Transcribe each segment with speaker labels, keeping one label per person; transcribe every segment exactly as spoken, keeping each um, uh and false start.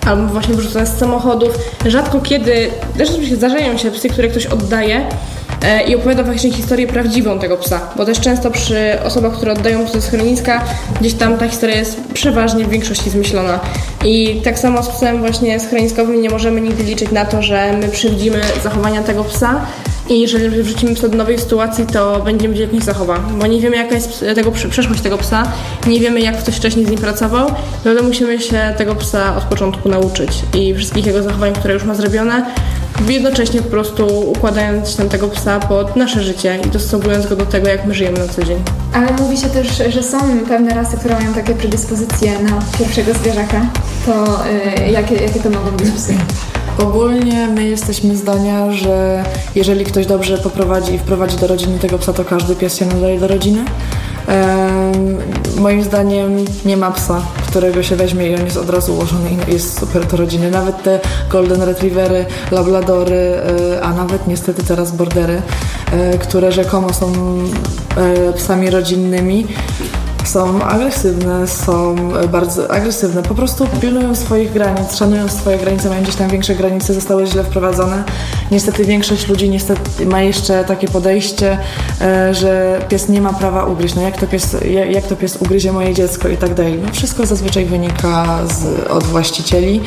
Speaker 1: albo właśnie wyrzucone z samochodów. Rzadko kiedy, też oczywiście zdarzają się psy, które ktoś oddaje e, i opowiada właśnie historię prawdziwą tego psa, bo też często przy osobach, które oddają psy z schroniska, gdzieś tam ta historia jest przeważnie w większości zmyślona. I tak samo z psem właśnie schroniskowym nie możemy nigdy liczyć na to, że my przywdzimy zachowania tego psa i jeżeli wrzucimy psa do nowej sytuacji, to będziemy wiedzieć, jak nie zachowa, bo nie wiemy, jaka jest tego, przeszłość tego psa, nie wiemy, jak ktoś wcześniej z nim pracował, dlatego musimy się tego psa od początku nauczyć i wszystkich jego zachowań, które już ma zrobione, jednocześnie po prostu układając tam tego psa pod nasze życie i dostosowując go do tego, jak my żyjemy na co dzień.
Speaker 2: Ale mówi się też, że są pewne rasy, które mają takie predyspozycje na pierwszego zwierzaka. To yy, jakie, jakie to mogą być psy?
Speaker 3: Ogólnie my jesteśmy zdania, że jeżeli ktoś dobrze poprowadzi i wprowadzi do rodziny tego psa, to każdy pies się nadaje do rodziny. Um, moim zdaniem nie ma psa, którego się weźmie i on jest od razu ułożony i jest super do rodziny. Nawet te golden retrievery, labradory, a nawet niestety teraz bordery, które rzekomo są psami rodzinnymi, są agresywne, są bardzo agresywne, po prostu pilnują swoich granic, szanują swoje granice, mają gdzieś tam większe granice, zostały źle wprowadzone. Niestety większość ludzi niestety ma jeszcze takie podejście, że pies nie ma prawa ugryźć, no jak to pies, jak to pies ugryzie moje dziecko i tak dalej. No wszystko zazwyczaj wynika z, od właścicieli,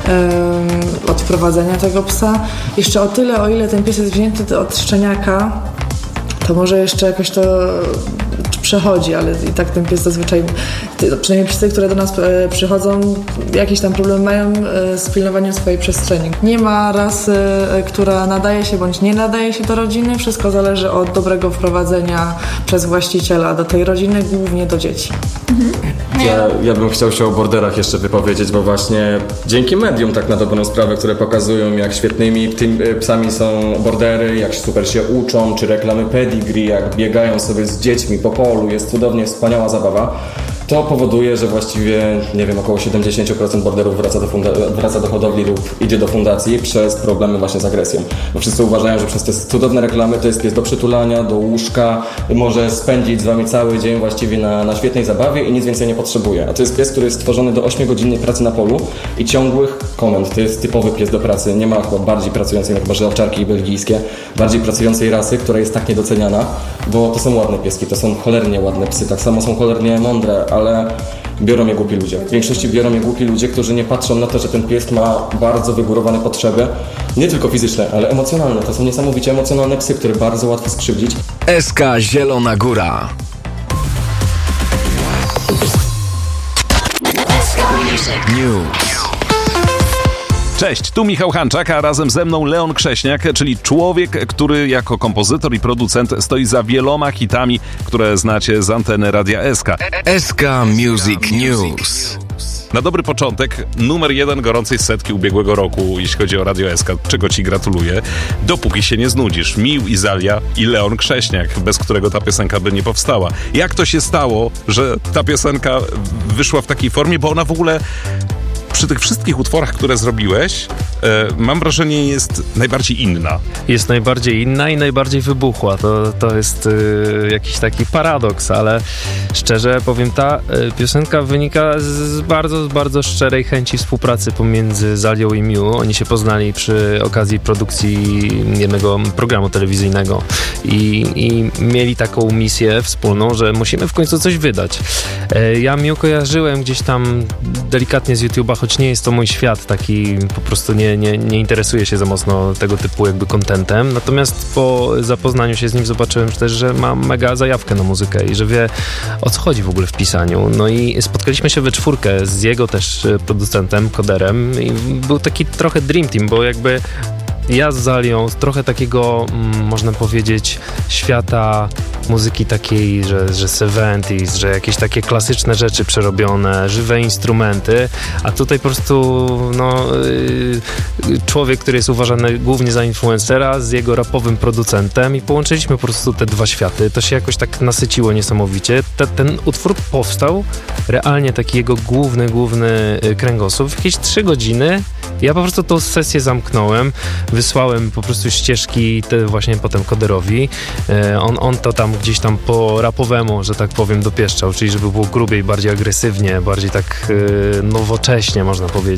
Speaker 3: od wprowadzenia tego psa. Jeszcze o tyle, o ile ten pies jest wzięty od szczeniaka, to może jeszcze jakoś to przechodzi, ale i tak ten pies zazwyczaj, przynajmniej psy, które do nas e, przychodzą, jakieś tam problemy mają e, z pilnowaniem swojej przestrzeni. Nie ma rasy, e, która nadaje się bądź nie nadaje się do rodziny. Wszystko zależy od dobrego wprowadzenia przez właściciela do tej rodziny, głównie do dzieci.
Speaker 2: Mhm.
Speaker 4: Ja, ja bym chciał się o borderach jeszcze wypowiedzieć, bo właśnie dzięki medium tak na dobrą sprawę, które pokazują, jak świetnymi tym psami są bordery, jak super się uczą, czy reklamy pedigree, jak biegają sobie z dziećmi po polu, jest cudownie, wspaniała zabawa. To powoduje, że właściwie, nie wiem, około siedemdziesiąt procent borderów wraca do, funda- wraca do hodowli lub idzie do fundacji przez problemy właśnie z agresją. Bo wszyscy uważają, że przez te cudowne reklamy to jest pies do przytulania, do łóżka, może spędzić z wami cały dzień właściwie na, na świetnej zabawie i nic więcej nie potrzebuje. A to jest pies, który jest stworzony do ośmiogodzinnej pracy na polu i ciągłych komend. To jest typowy pies do pracy. Nie ma chyba bardziej pracującej, jak chyba owczarki belgijskie, bardziej pracującej rasy, która jest tak niedoceniana, bo to są ładne pieski, to są cholernie ładne psy, tak samo są cholernie mądre, ale biorą je głupi ludzie. W większości biorą je głupi ludzie, którzy nie patrzą na to, że ten pies ma bardzo wygórowane potrzeby, nie tylko fizyczne, ale emocjonalne. To są niesamowicie emocjonalne psy, które bardzo łatwo skrzywdzić.
Speaker 5: S K Zielona Góra. News.
Speaker 6: Cześć, tu Michał Hanczak, a razem ze mną Leon Krześniak, czyli człowiek, który jako kompozytor i producent stoi za wieloma hitami, które znacie z anteny Radia S K.
Speaker 5: S K Music News.
Speaker 6: Na dobry początek, numer jeden gorącej setki ubiegłego roku, jeśli chodzi o Radio S K, czego ci gratuluję. Dopóki się nie znudzisz. Mił Izalia i Leon Krześniak, bez którego ta piosenka by nie powstała. Jak to się stało, że ta piosenka wyszła w takiej formie, bo ona w ogóle przy tych wszystkich utworach, które zrobiłeś, e, mam wrażenie, jest najbardziej inna.
Speaker 7: Jest najbardziej inna i najbardziej wybuchła. To, to jest y, jakiś taki paradoks, ale szczerze powiem, ta y, piosenka wynika z bardzo, bardzo szczerej chęci współpracy pomiędzy Zalią i Miu. Oni się poznali przy okazji produkcji jednego programu telewizyjnego i, i mieli taką misję wspólną, że musimy w końcu coś wydać. E, ja Miu kojarzyłem gdzieś tam delikatnie z YouTube'a, choć nie jest to mój świat, taki po prostu nie, nie, nie interesuję się za mocno tego typu jakby contentem, natomiast po zapoznaniu się z nim zobaczyłem też, że ma mega zajawkę na muzykę i że wie, o co chodzi w ogóle w pisaniu. No i spotkaliśmy się we czwórkę z jego też producentem, koderem i był taki trochę dream team, bo jakby ja z Zalią trochę takiego, mm, można powiedzieć, świata muzyki takiej, że, że seventies, że jakieś takie klasyczne rzeczy przerobione, żywe instrumenty, a tutaj po prostu no, yy, człowiek, który jest uważany głównie za influencera z jego rapowym producentem i połączyliśmy po prostu te dwa światy. To się jakoś tak nasyciło niesamowicie. Te, ten utwór powstał, realnie taki jego główny, główny kręgosłup w jakieś trzy godziny. Ja po prostu tą sesję zamknąłem, wysłałem po prostu ścieżki te właśnie potem koderowi. E, on, on to tam gdzieś tam po rapowemu, że tak powiem, dopieszczał, czyli żeby było grubiej, bardziej agresywnie, bardziej tak e, nowocześnie, można powiedzieć.